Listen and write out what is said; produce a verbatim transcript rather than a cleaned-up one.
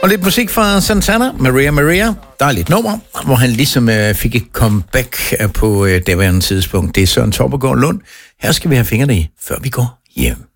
Og lidt musik fra Santana, Maria Maria. Dejligt nummer, hvor han ligesom øh, fik et comeback på øh, daværende tidspunkt. Det er Søren Torpegaard Lund. Her skal vi have fingrene i, før vi går hjem.